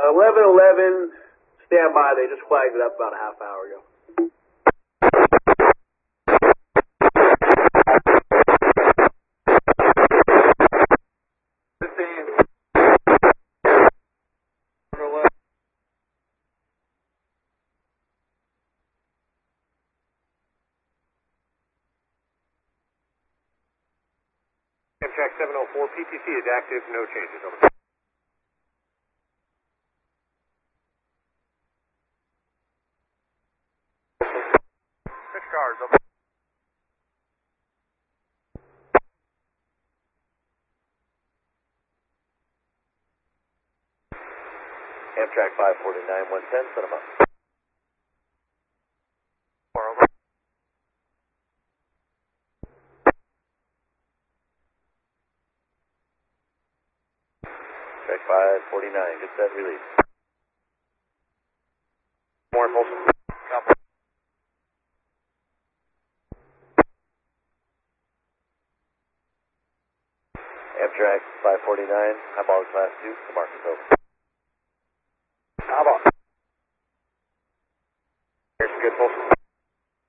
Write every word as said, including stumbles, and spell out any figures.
eleven eleven, stand by. They just flagged it up about a half hour ago. Amtrak seven oh four, P T C is active, no changes. Over. Six cars, over. Amtrak five forty-nine, one ten, set them up. Four, over. Amtrak five forty-nine, good set, release. More Folsom. Copy. Amtrak five forty-nine, highball class two, the mark is over. How about?